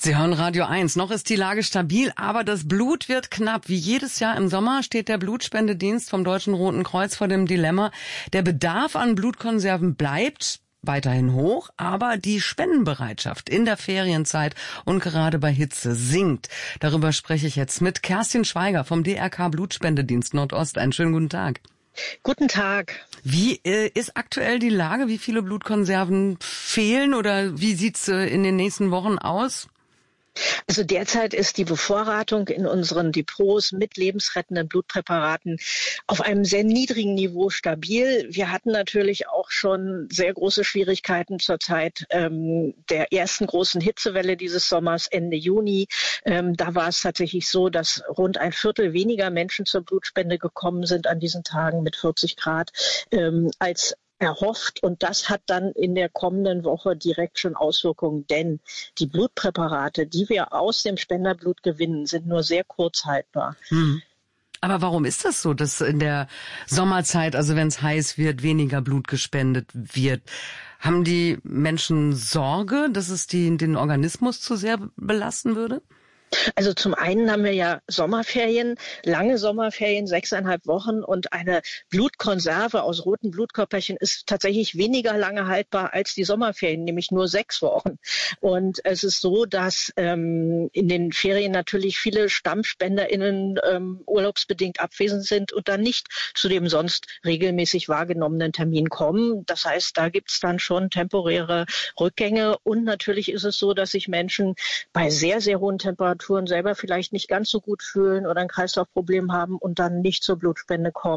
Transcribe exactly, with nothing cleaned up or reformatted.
Sie hören Radio eins. Noch ist die Lage stabil, aber das Blut wird knapp. Wie jedes Jahr im Sommer steht der Blutspendedienst vom Deutschen Roten Kreuz vor dem Dilemma. Der Bedarf an Blutkonserven bleibt weiterhin hoch, aber die Spendenbereitschaft in der Ferienzeit und gerade bei Hitze sinkt. Darüber spreche ich jetzt mit Kerstin Schweiger vom D R K Blutspendedienst Nordost. Einen schönen guten Tag. Guten Tag. Wie äh, ist aktuell die Lage? Wie viele Blutkonserven fehlen oder wie sieht's äh, in den nächsten Wochen aus? Also derzeit ist die Bevorratung in unseren Depots mit lebensrettenden Blutpräparaten auf einem sehr niedrigen Niveau stabil. Wir hatten natürlich auch schon sehr große Schwierigkeiten zur Zeit ähm, der ersten großen Hitzewelle dieses Sommers Ende Juni. Ähm, da war es tatsächlich so, dass rund ein Viertel weniger Menschen zur Blutspende gekommen sind an diesen Tagen mit vierzig Grad ähm, als erhofft, und das hat dann in der kommenden Woche direkt schon Auswirkungen, denn die Blutpräparate, die wir aus dem Spenderblut gewinnen, sind nur sehr kurz haltbar. Hm. Aber warum ist das so, dass in der Sommerzeit, also wenn es heiß wird, weniger Blut gespendet wird? Haben die Menschen Sorge, dass es die, den Organismus zu sehr belasten würde? Also zum einen haben wir ja Sommerferien, lange Sommerferien, sechseinhalb Wochen, und eine Blutkonserve aus roten Blutkörperchen ist tatsächlich weniger lange haltbar als die Sommerferien, nämlich nur sechs Wochen. Und es ist so, dass ähm, in den Ferien natürlich viele StammspenderInnen ähm, urlaubsbedingt abwesend sind und dann nicht zu dem sonst regelmäßig wahrgenommenen Termin kommen. Das heißt, da gibt es dann schon temporäre Rückgänge, und natürlich ist es so, dass sich Menschen bei sehr, sehr hohen Temperaturen selber vielleicht nicht ganz so gut fühlen oder ein Kreislaufproblem haben und dann nicht zur Blutspende kommen.